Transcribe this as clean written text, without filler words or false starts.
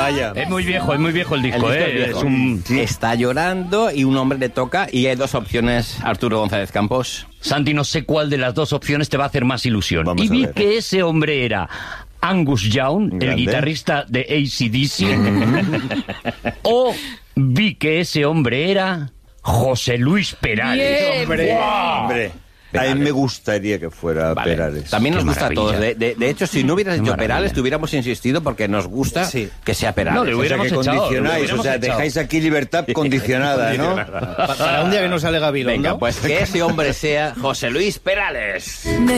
Vaya. Es muy viejo el disco, El disco es viejo. Es un... Está llorando y un hombre le toca y hay dos opciones, Arturo González Campos. Santi, no sé cuál de las dos opciones te va a hacer más ilusión. Vamos Y a vi ver. que ese hombre era Angus Young, el Grande. guitarrista de AC/DC, o vi que ese hombre era José Luis Perales. Bien. Hombre, ¡Guau! hombre. A Perales. mí me gustaría que fuera Vale. Perales. También nos Qué gusta a todos. maravilla. De hecho, si no hubieras Qué dicho maravilla. Perales, te hubiéramos insistido porque nos gusta Sí. que sea Perales. No, le O sea, hubiéramos que echado, condicionáis, lo o sea, hubiéramos echado. dejáis aquí libertad condicionada, ¿no? Para un día que no sale Gabilondo. Venga, pues que ese hombre sea José Luis Perales.